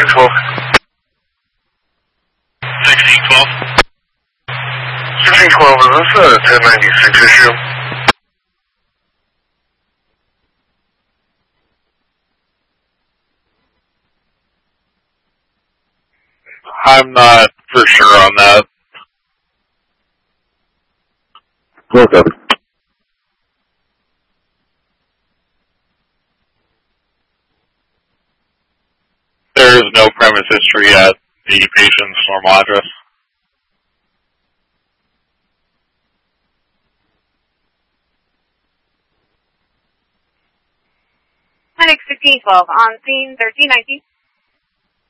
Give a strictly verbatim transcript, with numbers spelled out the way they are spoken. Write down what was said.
twelve. sixteen twelve. sixteen twelve, is this a ten ninety-six issue? I'm not for sure on that. Okay. There is no premise history at the patient's normal address. Clinic sixteen twelve, on scene thirteen nineteen.